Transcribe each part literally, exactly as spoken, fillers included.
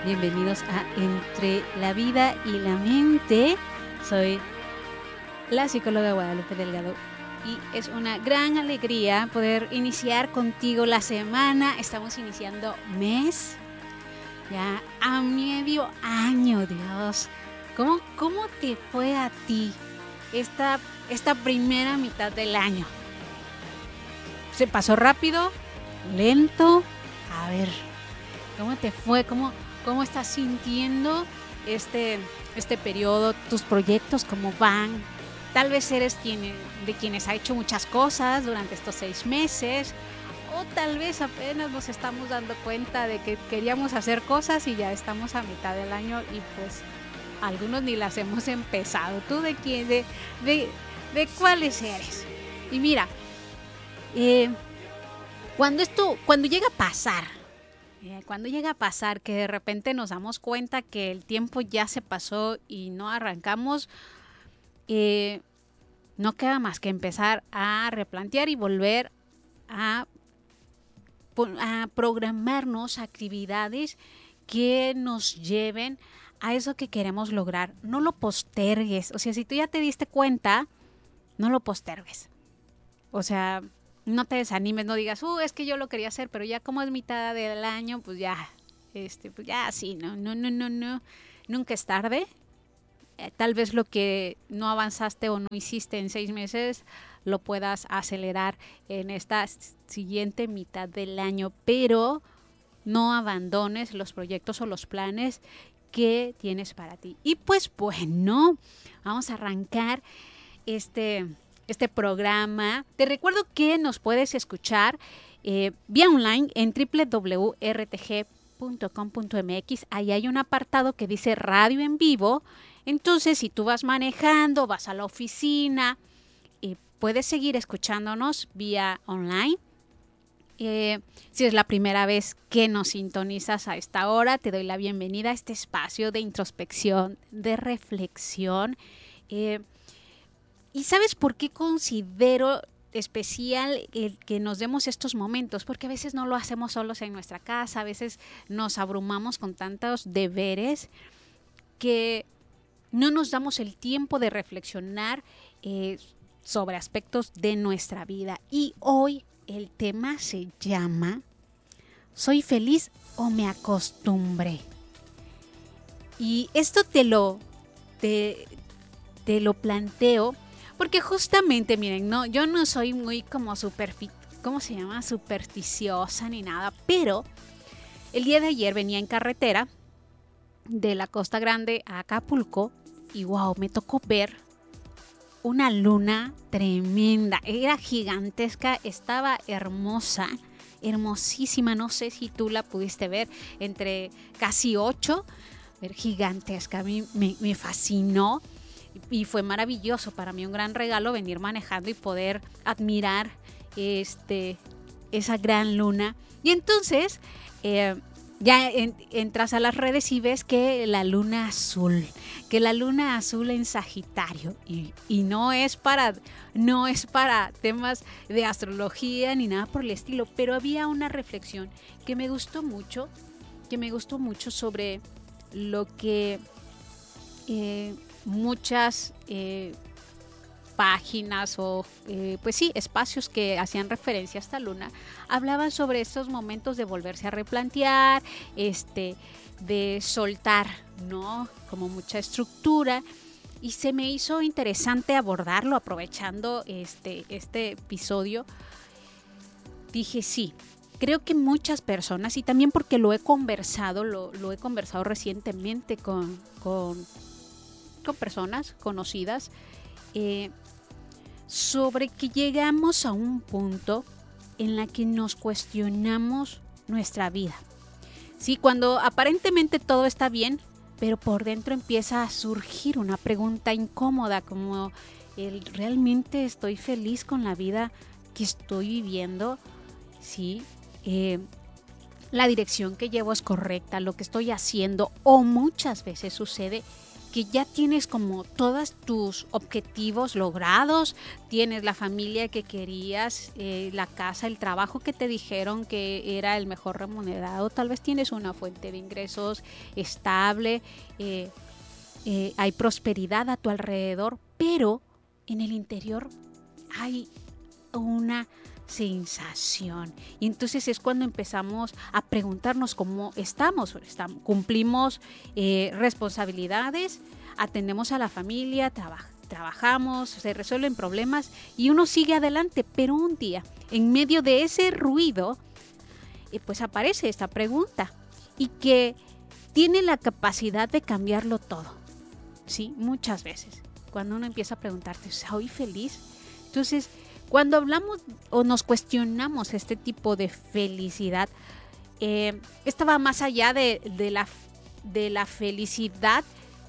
Bienvenidos a Entre la Vida y la Mente. Soy la psicóloga Guadalupe Delgado y es una gran alegría poder iniciar contigo la semana. Estamos iniciando mes, ya a medio año, Dios. ¿Cómo, cómo te fue a ti esta, esta primera mitad del año? ¿Se pasó rápido? ¿Lento? A ver, ¿cómo te fue? ¿Cómo, cómo estás sintiendo este, este periodo? ¿Tus proyectos cómo van? Tal vez eres quien, de quienes ha hecho muchas cosas durante estos seis meses, o tal vez apenas nos estamos dando cuenta de que queríamos hacer cosas y ya estamos a mitad del año y pues algunos ni las hemos empezado. ¿Tú de quién, de, de, de cuáles eres? Y mira, eh, cuando esto, cuando llega a pasar, eh, cuando llega a pasar que de repente nos damos cuenta que el tiempo ya se pasó y no arrancamos, eh, no queda más que empezar a replantear y volver a, a programarnos actividades que nos lleven a eso que queremos lograr. No lo postergues. O sea, si tú ya te diste cuenta, no lo postergues. O sea, no te desanimes, no digas, uh, es que yo lo quería hacer, pero ya como es mitad del año, pues ya, este, pues ya sí, no, no, no, no, no. Nunca es tarde. Eh, tal vez lo que no avanzaste o no hiciste en seis meses lo puedas acelerar en esta siguiente mitad del año, pero no abandones los proyectos o los planes que tienes para ti. Y pues bueno, vamos a arrancar este, este programa. Te recuerdo que nos puedes escuchar eh, vía online en doble u doble u doble u punto r t g punto com punto m x. Ahí hay un apartado que dice radio en vivo. Entonces, si tú vas manejando, vas a la oficina, eh, puedes seguir escuchándonos vía online. Eh, si es la primera vez que nos sintonizas a esta hora, te doy la bienvenida a este espacio de introspección, de reflexión. Eh, ¿Y sabes por qué considero especial el que nos demos estos momentos? Porque a veces no lo hacemos solos en nuestra casa, a veces nos abrumamos con tantos deberes que no nos damos el tiempo de reflexionar eh, sobre aspectos de nuestra vida. Y hoy el tema se llama ¿soy feliz o me acostumbré? Y esto te lo, te, te lo planteo porque justamente, miren, no, yo no soy muy como superfi- ¿cómo se llama? supersticiosa ni nada, pero el día de ayer venía en carretera de la Costa Grande a Acapulco y wow, me tocó ver una luna tremenda, era gigantesca, estaba hermosa, hermosísima, no sé si tú la pudiste ver, entre casi ocho, era gigantesca, a mí me, me fascinó y fue maravilloso para mí, un gran regalo venir manejando y poder admirar este, esa gran luna. Y entonces eh, ya en, entras a las redes y ves que la luna azul, que la luna azul en Sagitario, y, y no es para, no es para temas de astrología ni nada por el estilo, pero había una reflexión que me gustó mucho, que me gustó mucho sobre lo que eh, muchas eh, páginas o eh, pues sí, espacios que hacían referencia a esta luna, hablaban sobre estos momentos de volverse a replantear, este, de soltar, ¿no? Como mucha estructura. Y se me hizo interesante abordarlo aprovechando este, este episodio. Dije, sí, creo que muchas personas, y también porque lo he conversado, lo, lo he conversado recientemente con, con, con personas conocidas, eh, sobre que llegamos a un punto en la que nos cuestionamos nuestra vida. Sí, cuando aparentemente todo está bien, pero por dentro empieza a surgir una pregunta incómoda como el, ¿realmente estoy feliz con la vida que estoy viviendo? Sí, eh, la dirección que llevo es correcta, lo que estoy haciendo, o muchas veces sucede que ya tienes como todos tus objetivos logrados, tienes la familia que querías, eh, la casa, el trabajo que te dijeron que era el mejor remunerado, tal vez tienes una fuente de ingresos estable, eh, eh, hay prosperidad a tu alrededor, pero en el interior hay una sensación. Y entonces es cuando empezamos a preguntarnos cómo estamos. estamos cumplimos eh, responsabilidades, atendemos a la familia, traba, trabajamos, se resuelven problemas y uno sigue adelante. Pero un día, en medio de ese ruido, eh, pues aparece esta pregunta y que tiene la capacidad de cambiarlo todo. Sí, muchas veces. Cuando uno empieza a preguntarte, ¿soy feliz? Entonces, cuando hablamos o nos cuestionamos este tipo de felicidad, eh, esta va más allá de, de, la, de la felicidad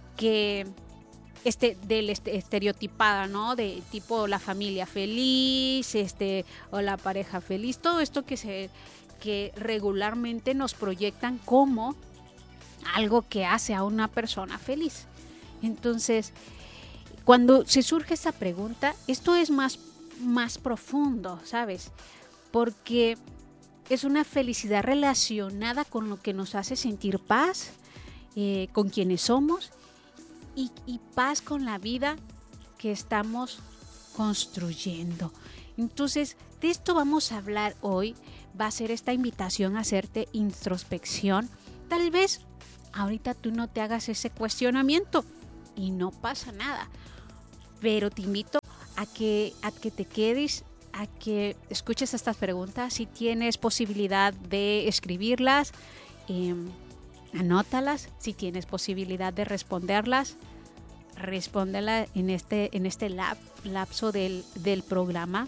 que este, del este, estereotipada, ¿no? De tipo la familia feliz, este, o la pareja feliz, todo esto que se que regularmente nos proyectan como algo que hace a una persona feliz. Entonces, cuando se surge esa pregunta, esto es más más profundo, ¿sabes? Porque es una felicidad relacionada con lo que nos hace sentir paz, eh, con quienes somos y, y paz con la vida que estamos construyendo. Entonces, de esto vamos a hablar hoy. Va a ser esta invitación a hacerte introspección. Tal vez ahorita tú no te hagas ese cuestionamiento y no pasa nada, pero te invito a que, a que te quedes, a que escuches estas preguntas. Si tienes posibilidad de escribirlas, eh, anótalas. Si tienes posibilidad de responderlas, respóndelas en este, en este lap, lapso del, del programa.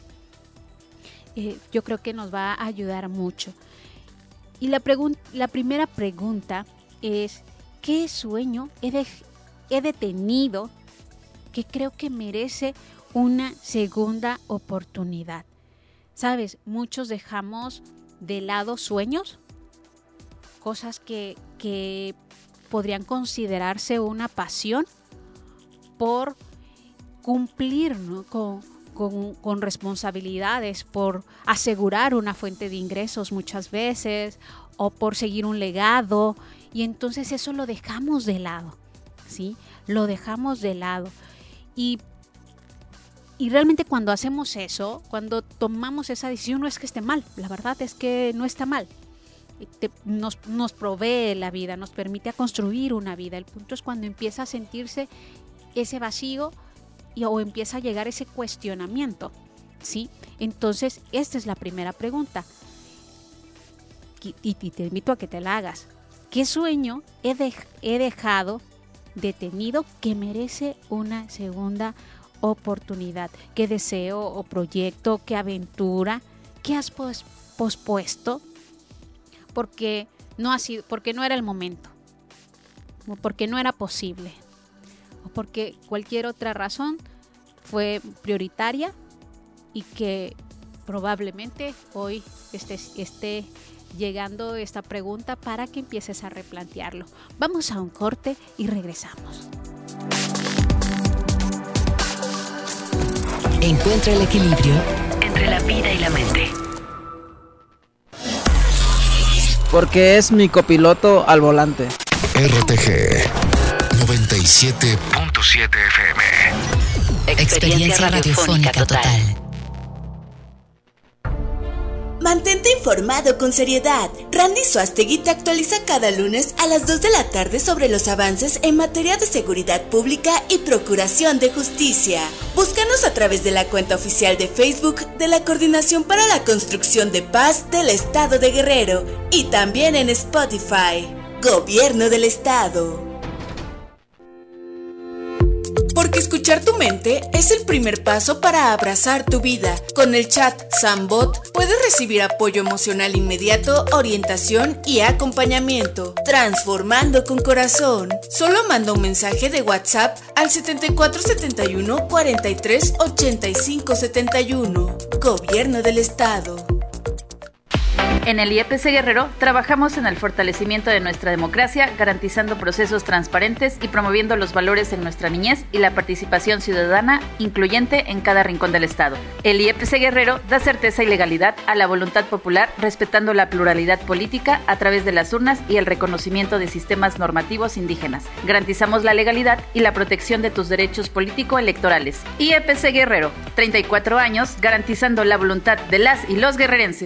Eh, yo creo que nos va a ayudar mucho. Y la, pregun- la primera pregunta es, ¿qué sueño he, de- he detenido que creo que merece una segunda oportunidad? ¿Sabes? Muchos dejamos de lado sueños, cosas que, que podrían considerarse una pasión por cumplir, ¿no? con, con, con responsabilidades, por asegurar una fuente de ingresos muchas veces o por seguir un legado, y entonces eso lo dejamos de lado, ¿sí? Lo dejamos de lado. Y Y realmente cuando hacemos eso, cuando tomamos esa decisión, no es que esté mal, la verdad es que no está mal. Te, nos, nos provee la vida, nos permite construir una vida. El punto es cuando empieza a sentirse ese vacío y, o empieza a llegar ese cuestionamiento, ¿sí? Entonces, esta es la primera pregunta. Y, y te invito a que te la hagas. ¿Qué sueño he, de, he dejado detenido que merece una segunda oportunidad? oportunidad? ¿Qué deseo o proyecto, qué aventura, qué has pos- pospuesto porque no ha sido, porque no era el momento, o porque no era posible, o porque cualquier otra razón fue prioritaria y que probablemente hoy esté, esté llegando esta pregunta para que empieces a replantearlo? Vamos a un corte y regresamos. Encuentra el equilibrio entre la vida y la mente. Porque es mi copiloto al volante. R T G noventa y siete punto siete F M. Experiencia radiofónica total. Mantente informado con seriedad. Randy Suastegui te actualiza cada lunes a las dos de la tarde sobre los avances en materia de seguridad pública y procuración de justicia. Búscanos a través de la cuenta oficial de Facebook de la Coordinación para la Construcción de Paz del Estado de Guerrero y también en Spotify. Gobierno del Estado. Porque escuchar tu mente es el primer paso para abrazar tu vida. Con el chat Sambot puedes recibir apoyo emocional inmediato, orientación y acompañamiento. Transformando con corazón. Solo manda un mensaje de WhatsApp al setenta y cuatro setenta y uno cuarenta y tres ochenta y cinco setenta y uno. Gobierno del Estado. En el I E P C Guerrero trabajamos en el fortalecimiento de nuestra democracia, garantizando procesos transparentes y promoviendo los valores en nuestra niñez y la participación ciudadana incluyente en cada rincón del Estado. El I E P C Guerrero da certeza y legalidad a la voluntad popular, respetando la pluralidad política a través de las urnas y el reconocimiento de sistemas normativos indígenas. Garantizamos la legalidad y la protección de tus derechos político-electorales. I E P C Guerrero, treinta y cuatro años, garantizando la voluntad de las y los guerrerenses.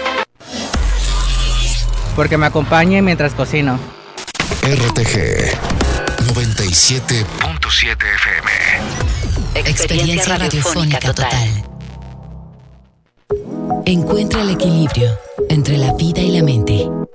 Porque me acompañe mientras cocino. R T G noventa y siete punto siete F M. Experiencia radiofónica total. Encuentra el equilibrio entre la vida y la mente.